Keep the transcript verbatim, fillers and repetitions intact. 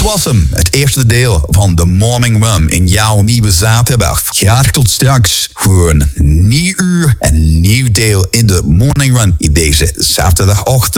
was hem, het eerste deel van de Morning Run in jouw nieuwe zaterdag. Graag tot straks voor een nieuw uur en nieuw deel in de Morning Run in deze zaterdagochtend.